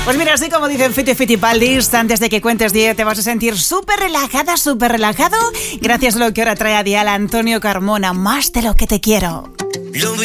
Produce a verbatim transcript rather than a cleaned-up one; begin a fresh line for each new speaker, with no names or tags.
Pues mira, así como dicen Fiti Fitipaldis, antes de que cuentes diez te vas a sentir súper relajada, súper relajado, gracias a lo que ahora trae a dial Antonio Carmona, Más de lo que te quiero.
Lo